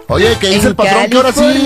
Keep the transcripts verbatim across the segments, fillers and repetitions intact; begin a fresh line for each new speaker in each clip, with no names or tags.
Oye, ¿qué dice el patrón? Que ahora sí.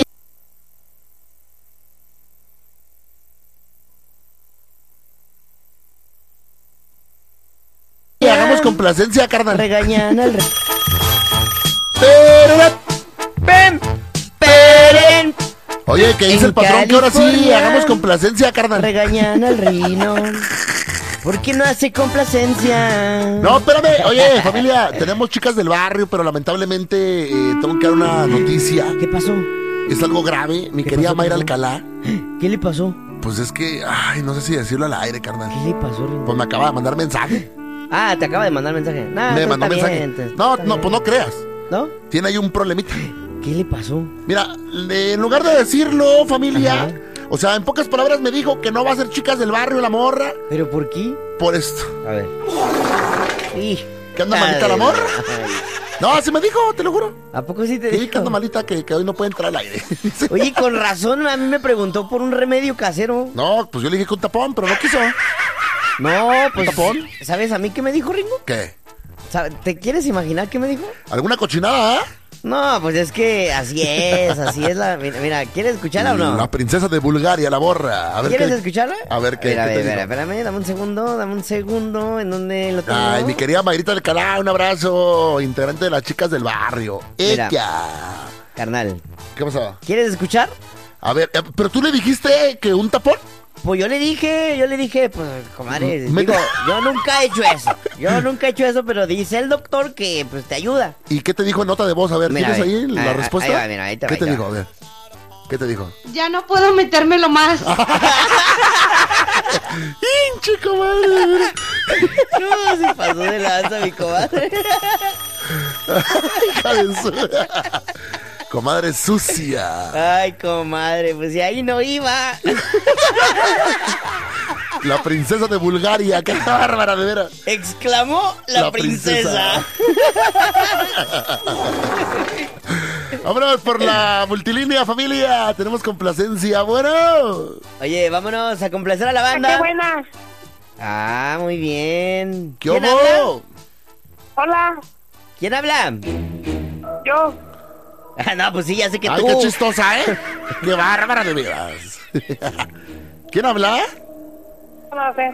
Y hagamos complacencia, carnal.
Regañan al rey.
Pero...
¡Pem! ¡Peren!
Oye, ¿qué dice
En
el patrón? Que ahora sí
California.
hagamos complacencia, carnal.
Regañan al rino. ¿Por qué no hace complacencia?
No, espérame. Oye, familia, tenemos chicas del barrio, pero lamentablemente eh, tengo que dar una noticia.
¿Qué pasó?
Es algo grave. Mi
¿Qué
querida
pasó,
Mayra
pasó?
Alcalá.
¿Qué le pasó?
Pues es que, ay, no sé si decirlo al aire, carnal.
¿Qué le pasó, Rino?
Pues me acaba de mandar mensaje.
Ah, te acaba de mandar mensaje. Nah,
me
pues
mandó
está
mensaje.
bien, pues
No,
está
no,
bien.
pues no creas.
¿No?
Tiene ahí un problemita.
¿Qué le pasó?
Mira, le- en lugar de decirlo, familia,
Ajá.
o sea, en pocas palabras me dijo que no va a ser chicas del barrio la morra
¿Pero por qué?
por esto.
A ver. Y...
¿Que anda malita la morra? No, así me dijo, te lo juro.
¿A poco sí te
Sí,
dijo?
que anda malita, que, que hoy no puede entrar al aire. Dice.
Oye, con razón, a mí me preguntó por un remedio casero.
No, pues yo le dije que un tapón, pero no quiso.
No, pues...
tapón?
¿Sabes a mí qué me dijo, Ringo?
¿Qué?
¿Sabe- ¿Te quieres imaginar qué me dijo?
¿Alguna cochinada, ah?
No, pues es que así es, así es la... Mira, mira, ¿quieres escucharla o no?
La princesa de Bulgaria, la borra. A ver
¿Quieres
qué-
escucharla?
A ver qué.
Mira, a
qué
ver,
te
espera,
dijo.
espérame, dame un segundo, dame un segundo, ¿en dónde lo tengo?
Ay, mi querida Mayrita Alcalá, un abrazo, integrante de las chicas del barrio.
Mira.
Ella.
Carnal,
¿Qué pasaba?
¿quieres escuchar?
A ver, eh, pero tú le dijiste que un tapón.
Pues yo le dije, yo le dije, pues, comadre,
Me-
digo, yo nunca he hecho eso, yo nunca he hecho eso, pero dice el doctor que, pues, te ayuda.
¿Y qué te dijo en nota de voz? A ver,
Mira,
¿tienes
a ver.
ahí la
Ah, ah,
respuesta?
ahí va, mira, ahí te va,
¿Qué
ahí
te
te
dijo?
va.
A ver. ¿Qué te dijo?
Ya no puedo metérmelo más.
¡Hinche, comadre!
No, se pasó de lanza mi comadre.
Hija de su- Comadre sucia.
Ay, comadre, pues si ahí no iba.
La princesa de Bulgaria. ¡Qué bárbara, de veras!
Exclamó la,
La
princesa.
princesa. Vámonos por la multilínea, familia. Tenemos complacencia. Bueno.
Oye, vámonos a complacer a la banda.
¡Qué buenas!
Ah, muy bien.
¿Qué
¿Quién
hubo?
habla?
Hola,
¿Quién habla?
yo.
Ah, no, pues sí, ya sé que
Ay,
tú.
qué chistosa, ¿eh? ¡Qué bárbara, de veras! ¿Quién habla?
No sé.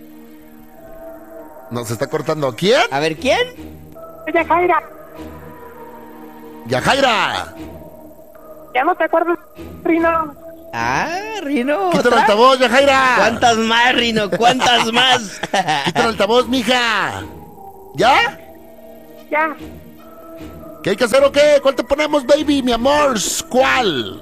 No, se está cortando. ¿Quién?
A ver, ¿quién?
Oye, Jaira,
¡Yajaira!
¿ya no te acuerdas, Rino?
Ah, Rino.
¡Quita el
¿otra?
altavoz, Yajaira!
¿Cuántas más, Rino? ¿Cuántas más?
¡Quita el altavoz, mija! ¿Ya?
Ya.
¿Qué hay que hacer o qué? ¿Cuál te ponemos, baby, mi amor? ¿Cuál?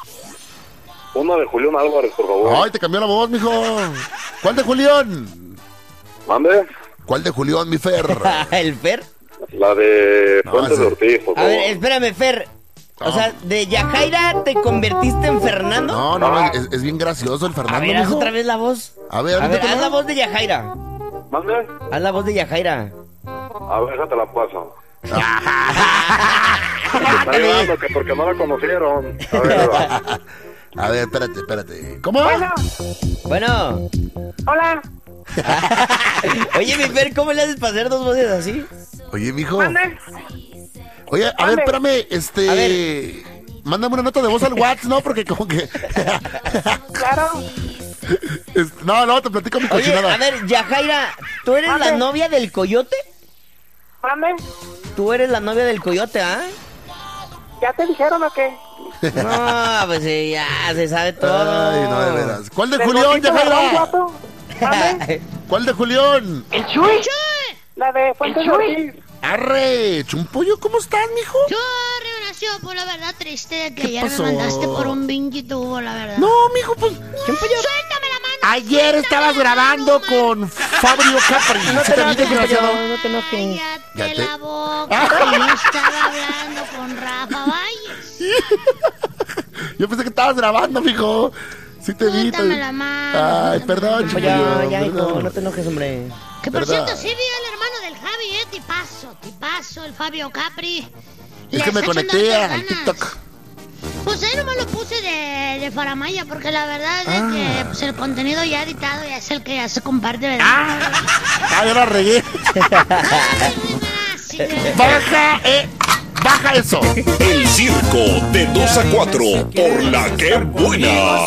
Una de Julián Álvarez, por favor.
Ay, te cambió la voz, mijo. ¿Cuál de Julián?
¿Mande?
¿Cuál de Julián, mi Fer?
¿El Fer?
La de
No,
Fuentes
ese-
de Ortiz, por
A
favor.
ver, espérame, Fer. O
No.
sea, de Yajaira te convertiste en Fernando.
No, no, no, es, es bien gracioso el
A
Fernando,
ver, haz
mijo.
otra vez la voz.
A ver,
A ver,
inténtalo.
haz la voz de Yajaira.
¿Mande?
Haz la voz de Yajaira.
A ver, déjate la paso.
Ah.
Está ayudando que porque no la conocieron. A ver, va.
A ver, espérate, espérate. ¿Cómo?
Bueno,
Bueno.
hola,
Oye, mi Fer, ¿cómo le haces para hacer dos voces así?
Oye, mijo.
¿mande?
Oye, a ver,
Mande.
espérame, este...
A ver.
Mándame una nota de voz al WhatsApp, ¿no? Porque como que...
Claro.
Este, no, no, te platico mi
Oye,
cochinada.
a ver, Yajaira, ¿tú eres la
Mande.
novia del coyote?
¿Mande?
Tú eres la novia del coyote, ¿ah?
¿Ya te dijeron o qué?
No, pues sí, ya se sabe todo.
Ay, no, de veras. ¿Cuál de
¿Del
Julián,
gordito de
Yajaira?
guapo? ¿Mande?
¿Cuál de Julián?
¿El Chuy? La de Fuentes de Ortiz.
Arre, Chumpollo, ¿cómo estás, mijo?
Yo, Renacio, por la verdad triste de que
¿Qué
ayer
pasó?
me mandaste por un pinche tubo, la verdad.
No, mijo, pues...
Chumpollo.
¡Suéltame la mano!
Ayer estabas grabando con Fabio Capri.
No
¿Sí
te
te vi,
enojes,
desgraciado?
Chumpollo, no te enojes.
Ya
Cállate
te-
la boca. Yo estaba hablando con Rafa Valles.
Yo pensé que estabas grabando, mijo. Sí te vi.
Suéltame
te-
la mano.
Ay,
suéltame
perdón,
la
Chumpollo,
Chumpollo.
ya, hijo,
perdón.
no te enojes, hombre.
Que por
¿Verdad?
cierto, sí vi al hermano del Javi, eh, tipazo, tipazo, el Fabio Capri.
Es
Le
que me
está echando
conecté
hartas
al
ganas.
TikTok.
Pues ahí nomás lo puse de, de Faramaya, porque la verdad es
Ah.
que pues, el contenido ya editado ya es el que ya se comparte, ¿verdad?
Ah, ya la regué.
Ah, sí, de-
Baja, eh. baja eso.
El circo de dos a cuatro por la que buena.